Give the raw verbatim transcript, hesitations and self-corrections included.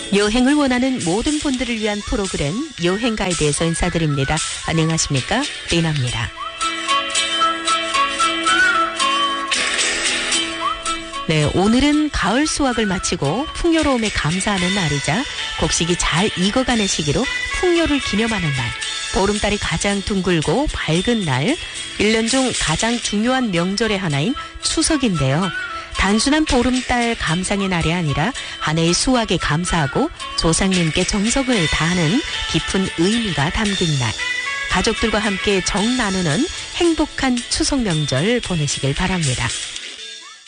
여행을 원하는 모든 분들을 위한 프로그램 여행 가이드에서 인사드립니다. 안녕하십니까? 리나입니다. 네, 오늘은 가을 수확을 마치고 풍요로움에 감사하는 날이자 곡식이 잘 익어가는 시기로 풍요를 기념하는 날. 보름달이 가장 둥글고 밝은 날, 일 년 중 가장 중요한 명절의 하나인 추석인데요. 단순한 보름달 감상의 날이 아니라 한 해의 수확에 감사하고 조상님께 정성을 다하는 깊은 의미가 담긴 날. 가족들과 함께 정 나누는 행복한 추석 명절 보내시길 바랍니다.